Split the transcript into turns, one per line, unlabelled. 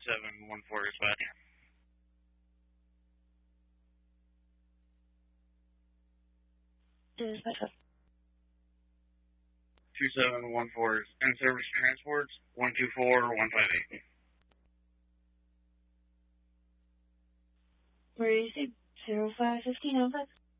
2714 dispatch.
Dispatch.
2714 in-service transports, 124158.
Where you say 051505?